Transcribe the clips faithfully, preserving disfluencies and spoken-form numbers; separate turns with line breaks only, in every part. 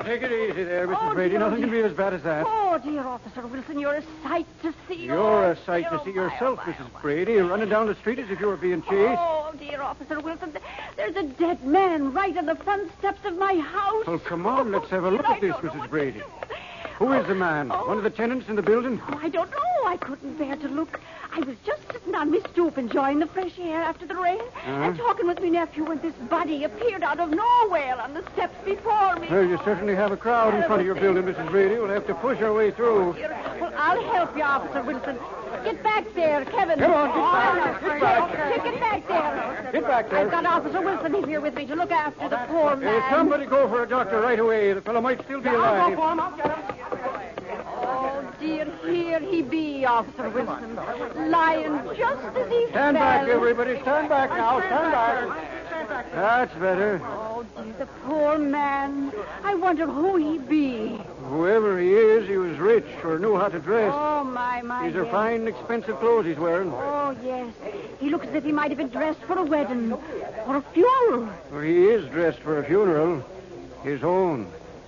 take it easy there, Missus
Oh,
Brady.
dear,
Nothing
dear.
can be as bad as that.
Oh, dear Officer Wilson, you're a sight to see.
You're
Oh,
a sight
dear,
to see
oh, my,
yourself,
oh, my,
Missus
oh, my.
Brady, running down the street as if you were being chased.
Oh, dear Officer Wilson, th- there's a dead man right on the front steps of my house.
Well, come on, let's have a look
I
at this,
don't know
Missus
what to
Brady.
do.
Who is the man?
Oh.
One of the tenants in the building?
Oh, I don't know. I couldn't bear to look. I was just sitting on my stoop enjoying the fresh air after the rain and talking with my nephew when this body appeared out of nowhere on the steps before me.
Well, you certainly have a crowd in front of your building, Missus Brady. We'll have to push our way through.
Well, I'll help you, Officer Wilson. Get back there, Kevin.
Come on, get
Oh,
back.
no,
Get back.
Get, get back there.
Get back there.
I've got Officer Wilson in here with me to look after the poor man.
Uh, somebody go for a doctor right away. The fellow might still be alive.
him. I'll get him. Oh, dear, here he be, Officer Wilson. Lying just as he
Stand
fell.
back, everybody. Stand back now. Stand back. That's better.
Oh, dear, the poor man. I wonder who he be.
Whoever he is, he was rich or knew how to dress.
Oh, my, my.
These are
yes.
fine, expensive clothes he's wearing.
Oh, yes. He looks as if he might have been dressed for a wedding or a funeral.
Well, he is dressed for a funeral. His own.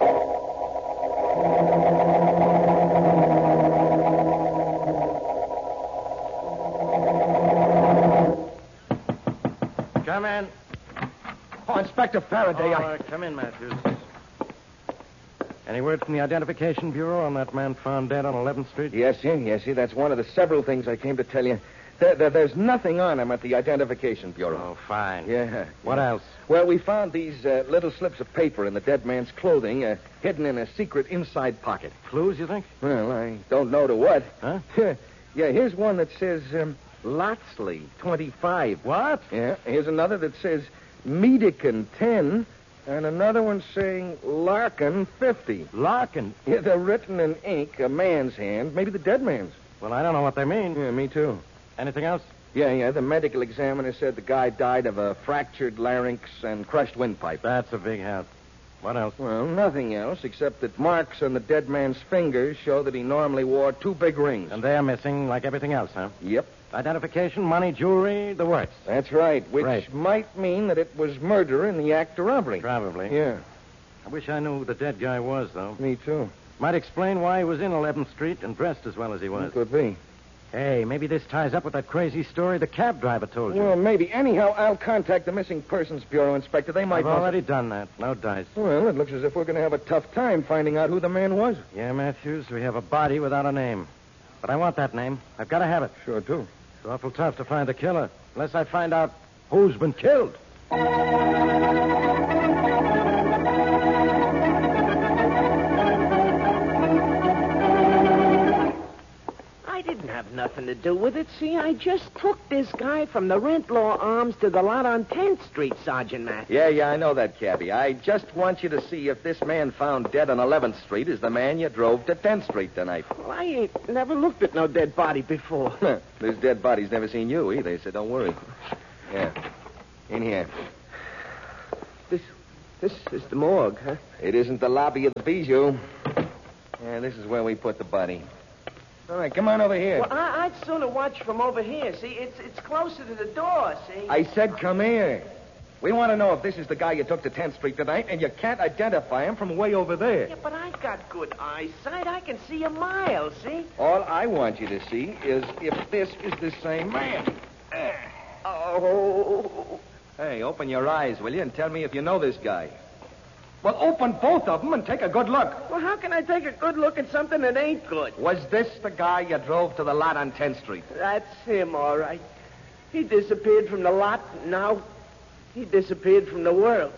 Come in.
Oh, Inspector Faraday,
Oh,
I...
uh, come in, Matthews. Any word from the Identification Bureau on that man found dead on eleventh Street?
Yes, sir, yes, sir. That's one of the several things I came to tell you. There, there, there's nothing on him at the Identification Bureau.
Oh, fine.
Yeah.
What else?
Well, we found these uh, little slips of paper in the dead man's clothing, uh, hidden in a secret inside pocket.
Clues, you think?
Well, I don't know to what.
Huh?
Yeah, here's one that says um, Lotsley, twenty-five.
What?
Yeah, here's another that says Medican, ten, and another one saying Larkin, fifty.
Larkin?
Yeah, they're written in ink, a man's hand, maybe the dead man's.
Well, I don't know what they mean.
Yeah, me too.
Anything else?
Yeah, yeah, the medical examiner said the guy died of a fractured larynx and crushed windpipe.
That's a big help. What else?
Well, nothing else, except that marks on the dead man's fingers show that he normally wore two big rings.
And they're missing like everything else, huh?
Yep.
Identification, money, jewelry, the works.
That's right, which
Right.
might mean that it was murder in the act of robbery.
Probably.
Yeah,
I wish I knew who the dead guy was, though.
me too.
Might explain why he was in eleventh Street and dressed as well as he was.
Could be.
Hey, maybe this ties up with that crazy story the cab driver told you.
Well, maybe. Anyhow, I'll contact the Missing Persons Bureau, Inspector. They might
I've
know-
already done that. No dice.
Well, it looks as if we're going to have a tough time finding out who the man was.
Yeah, Matthews, we have a body without a name. But I want that name. I've got to have it.
Sure do.
It's awful tough to find the killer, unless I find out who's been killed.
I didn't have nothing to do with it. See, I just took this guy from the Rentlaw Arms to the lot on tenth Street, Sergeant Matthews.
Yeah, yeah, I know that, Cabby. I just want you to see if this man found dead on eleventh Street is the man you drove to tenth Street tonight.
Well, I ain't never looked at no dead body before.
This dead body's never seen you either, so don't worry. Yeah. In here.
This, this is the morgue, huh?
It isn't the lobby of the Bijou. Yeah, this is where we put the body. All right, come on over here.
Well, I, I'd sooner watch from over here. See, it's it's closer to the door. See.
I said come here. We want to know if this is the guy you took to tenth Street tonight, and you can't identify him from way over there.
Yeah, but I got good eyesight. I can see a mile. See.
All I want you to see is if this is the same man.
Oh.
Hey, open your eyes, will you, and tell me if you know this guy. Well, open both of them and take a good look.
Well, how can I take a good look at something that ain't good?
Was this the guy you drove to the lot on tenth Street?
That's him, all right. He disappeared from the lot. Now, he disappeared from the world.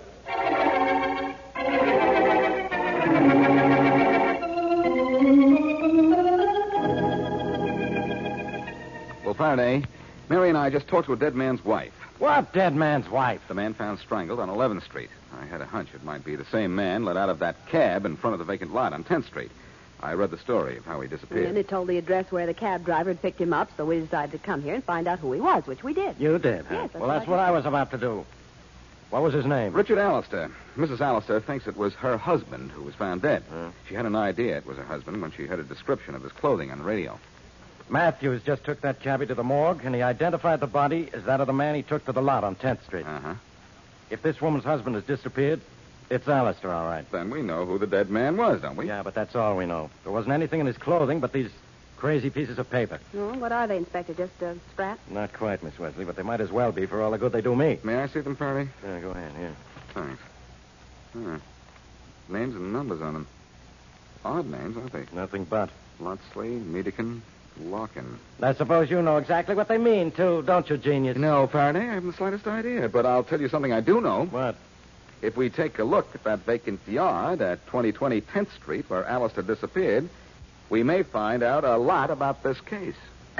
Well, Faraday, Mary and I just talked to a dead man's wife.
What dead man's wife?
The man found strangled on eleventh Street. I had a hunch it might be the same man let out of that cab in front of the vacant lot on tenth Street. I read the story of how he disappeared.
And it told the address where the cab driver had picked him up, so we decided to come here and find out who he was, which we did.
You did, huh?
Yes, that's
well,
what
that's
I
what
did.
I was about to do. What was his name?
Richard Allister. Missus Allister thinks it was her husband who was found dead.
Huh?
She had an idea it was her husband when she heard a description of his clothing on the radio.
Matthews just took that cabbie to the morgue, and he identified the body as that of the man he took to the lot on tenth Street.
Uh-huh.
If this woman's husband has disappeared, It's Alistair, all right.
Then we know who the dead man was, don't we?
Yeah, but that's all we know. There wasn't anything in his clothing but these crazy pieces of paper.
Oh, what are they, Inspector? Just a scrap?
Not quite, Miss Wesley, but they might as well be for all the good they do me.
May I see them, Faraday?
Yeah, go ahead, here.
Thanks. Huh. Names and numbers on them. Odd names, aren't they?
Nothing but.
Lotsley, Medekin, Larkin.
I suppose you know exactly what they mean, too, don't you, genius?
No, Faraday, I haven't the slightest idea. But I'll tell you something I do know.
What?
If we take a look at that vacant yard at twenty twenty tenth Street where Alistair disappeared, we may find out a lot about this case.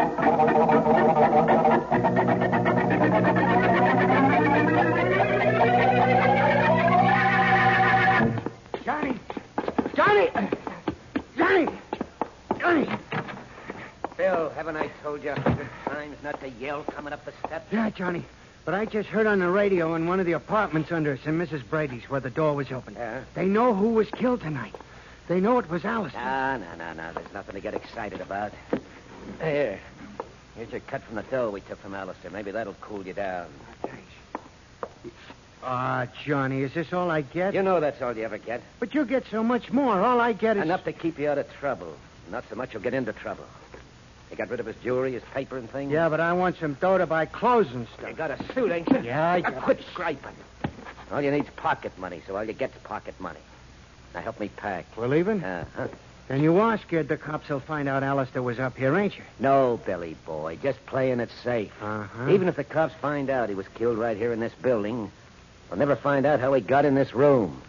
Johnny! Johnny! Johnny! Johnny!
Bill, haven't I told you a hundred times not to yell coming up the steps?
Yeah, Johnny. But I just heard on the radio in one of the apartments under us in Missus Brady's where the door was open.
Yeah?
They know who was killed tonight. They know it was Alistair.
No, no, no, no. There's nothing to get excited about. Here. Here's your cut from the dough we took from Alistair. Maybe that'll cool you down.
Thanks. Ah, Johnny, is this all I get?
You know that's all you ever get.
But you get so much more. All I get is...
Enough to keep you out of trouble. Not so much you'll get into trouble. You got rid of his jewelry, his paper and things?
Yeah, but I want some dough to buy clothes and stuff.
You got a suit, ain't you?
Yeah, I...
Quit scraping. All you need's pocket money, so all you get's pocket money. Now help me pack.
We're leaving?
Uh-huh.
Then you are scared the cops will find out Alistair was up here, ain't you?
No, Billy boy. Just playing it safe.
Uh-huh.
Even if the cops find out he was killed right here in this building, they'll never find out how he got in this room.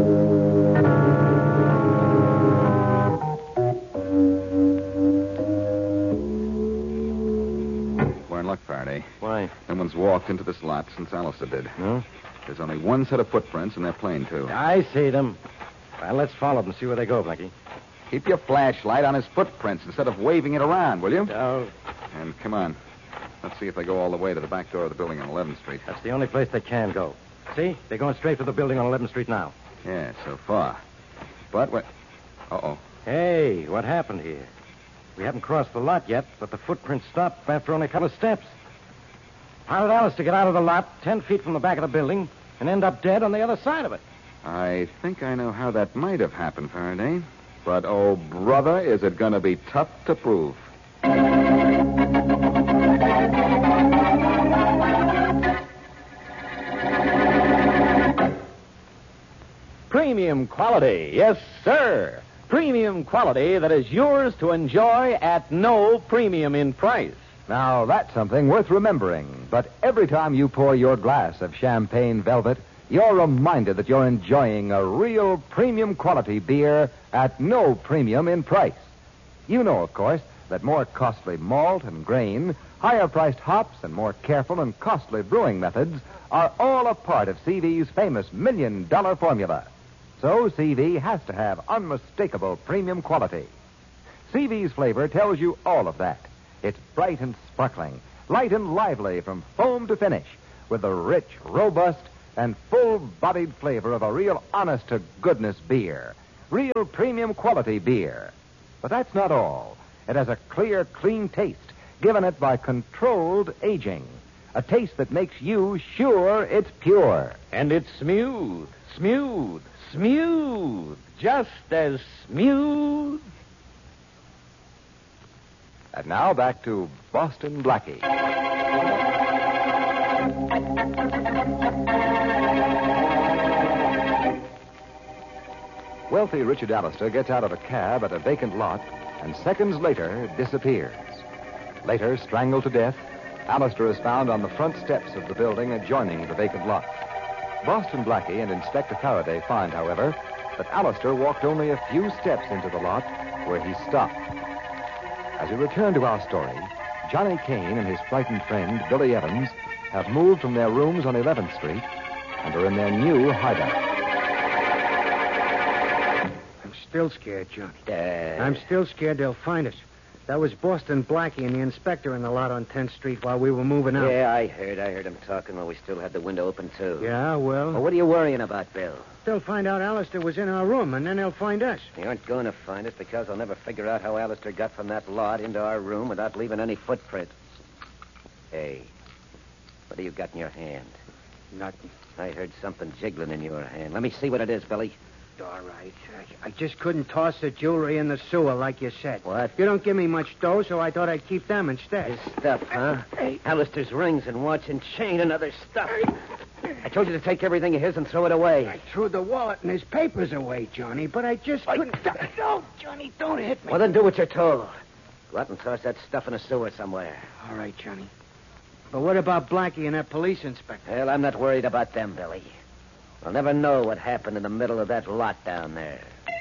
We're in luck, Faraday.
Why?
No one's walked into this lot since Alistair did.
No?
There's only one set of footprints, and they're plain, too.
I see them. Well, let's follow them and see where they go, Blackie.
Keep your flashlight on his footprints instead of waving it around, will you?
Oh,
And come on. Let's see if they go all the way to the back door of the building on eleventh Street.
that's the only place they can go. See? They're going straight for the building on eleventh Street now.
Yeah, so far. But what? Uh-oh.
Hey, what happened here? We haven't crossed the lot yet, but the footprints stopped after only a couple of steps. How did Alistair get out of the lot, ten feet from the back of the building, and end up dead on the other side of it?
I think I know how that might have happened, Faraday. But, oh, brother, is it going to be tough to prove.
Premium quality, yes, sir. Premium quality that is yours to enjoy at no premium in price.
Now, that's something worth remembering. But every time you pour your glass of champagne velvet, you're reminded that you're enjoying a real premium quality beer at no premium in price. You know, of course, that more costly malt and grain, higher-priced hops, and more careful and costly brewing methods are all a part of C V's famous million-dollar formula. So C V has to have unmistakable premium quality. C V's flavor tells you all of that. It's bright and sparkling, light and lively from foam to finish, with the rich, robust, and full-bodied flavor of a real honest-to-goodness beer. Real premium quality beer. But that's not all. It has a clear, clean taste, given it by controlled aging. A taste that makes you sure it's pure.
And it's smooth, smooth, smooth. Just as smooth.
And now back to Boston Blackie. Wealthy Richard Alistair gets out of a cab at a vacant lot and seconds later disappears. Later, strangled to death, Alistair is found on the front steps of the building adjoining the vacant lot. Boston Blackie and Inspector Faraday find, however, that Alistair walked only a few steps into the lot where he stopped. As we return to our story, Johnny Kane and his frightened friend, Billy Evans, have moved from their rooms on eleventh Street and are in their new hideout.
I'm still scared, Johnny.
Uh,
I'm still scared they'll find us. That was Boston Blackie and the inspector in the lot on tenth Street while we were moving out.
Yeah, I heard. I heard him talking while we still had the window open, too.
Yeah, well...
Well, what are you worrying about, Bill?
They'll find out Alistair was in our room, and then they'll find us.
They aren't going to find us because they'll never figure out how Alistair got from that lot into our room without leaving any footprint. Hey, what do you got in your hand?
Nothing.
I heard something jiggling in your hand. Let me see what it is, Billy.
All right. I, I just couldn't toss the jewelry in the sewer like you said.
What?
You don't give me much dough, so I thought I'd keep them instead.
This stuff, huh?
Hey.
Alistair's rings and watch and chain and other stuff. I told you to take everything of his and throw it away.
I threw the wallet and his papers away, Johnny, but I just
I-
couldn't... No, Johnny, don't hit me.
Well, then do what you're told. Go out and toss that stuff in a sewer somewhere.
All right, Johnny. But what about Blackie and that police inspector?
Well, I'm not worried about them, Billy. I'll never know what happened in the middle of that lot down there.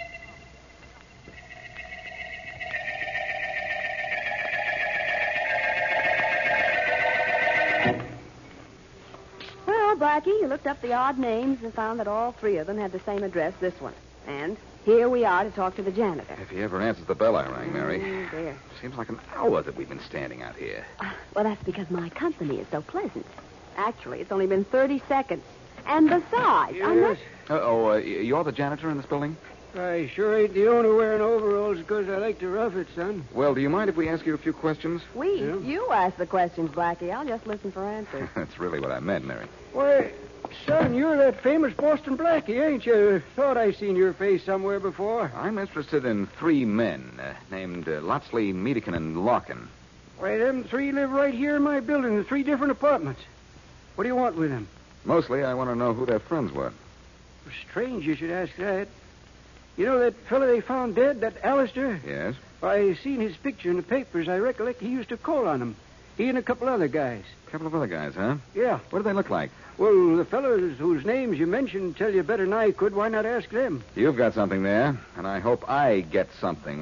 Well, Blackie, you looked up the odd names and found that all three of them had the same address, this one. And here we are to talk to the janitor.
If he ever answers the bell I rang, Mary.
Oh, dear.
Seems like an hour that we've been standing out here.
Uh, well, that's because my company is so pleasant. Actually, it's only been thirty seconds. And besides, I'm not...
Uh, oh, uh, you're the janitor in this building?
I sure ain't the owner wearing overalls because I like to rough it, son.
Well, do you mind if we ask you a few questions?
We,
Yeah.
you ask the questions, Blackie. I'll just listen for answers.
That's really what I meant, Mary.
Why, son, you're that famous Boston Blackie, ain't you? Thought I seen your face somewhere before.
I'm interested in three men uh, named uh, Lotsley, Medekin, and Larkin.
Why, them three live right here in my building in three different apartments. What do you want with them?
Mostly, I want to know who their friends were.
Strange you should ask that. You know that fellow they found dead, that Alistair?
Yes?
I seen his picture in the papers. I recollect he used to call on him. He and a couple other guys.
A couple of other guys, huh?
Yeah.
What do they look like?
Well, the fellows whose names you mentioned tell you better than I could. Why not ask them?
You've got something there, and I hope I get something